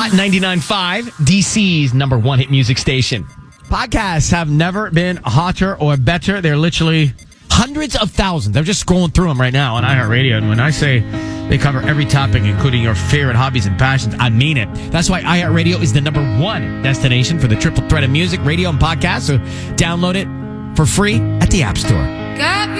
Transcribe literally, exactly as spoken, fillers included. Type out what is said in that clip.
Hot ninety-nine point five, D C's number one hit music station. Podcasts have never been hotter or better. They're literally hundreds of thousands. I'm just scrolling through them right now on iHeartRadio. And when I say they cover every topic, including your favorite hobbies and passions, I mean it. That's why iHeartRadio is the number one destination for the triple threat of music, radio, and podcasts. So download it for free at the App Store. Got